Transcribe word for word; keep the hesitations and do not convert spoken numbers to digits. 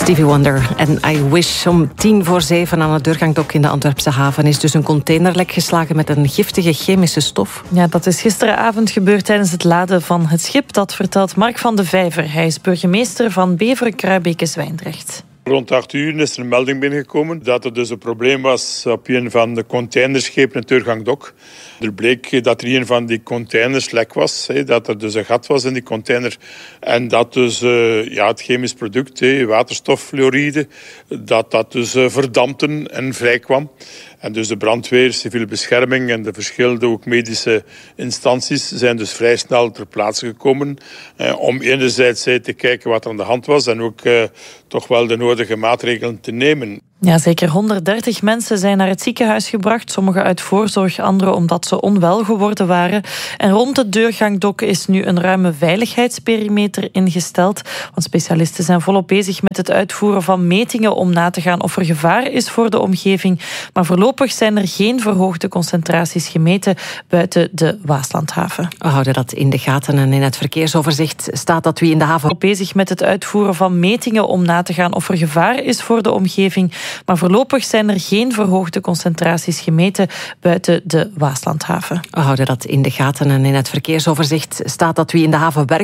Stevie Wonder en I Wish. Om tien voor zeven aan het Deurgangdok in de Antwerpse haven is dus een containerlek geslagen met een giftige chemische stof. Ja, dat is gisteravond gebeurd tijdens het laden van het schip. Dat vertelt Mark van de Vijver. Hij is burgemeester van Beveren-Kruibeke-Zwijndrecht. Rond acht uur is er een melding binnengekomen dat er dus een probleem was op een van de containerschepen in het Deurgangdok. Er bleek dat er een van die containers lek was, dat er dus een gat was in die container en dat dus uh, ja, het chemisch product, waterstoffluoride, dat dat dus verdampte en vrijkwam. En dus de brandweer, civiele bescherming en de verschillende ook medische instanties zijn dus vrij snel ter plaatse gekomen eh, om enerzijds te kijken wat er aan de hand was en ook eh, toch wel de nodige maatregelen te nemen. Ja, zeker honderddertig mensen zijn naar het ziekenhuis gebracht. Sommigen uit voorzorg, anderen omdat ze onwel geworden waren. En rond het Deurgangdok is nu een ruime veiligheidsperimeter ingesteld. Want specialisten zijn volop bezig met het uitvoeren van metingen om na te gaan of er gevaar is voor de omgeving. Maar voorlopig zijn er geen verhoogde concentraties gemeten buiten de Waaslandhaven. We houden dat in de gaten en in het verkeersoverzicht staat dat wie in de haven... bezig met het uitvoeren van metingen om na te gaan of er gevaar is voor de omgeving. Maar voorlopig zijn er geen verhoogde concentraties gemeten buiten de Waaslandhaven. We houden dat in de gaten en in het verkeersoverzicht staat dat wie in de haven werkt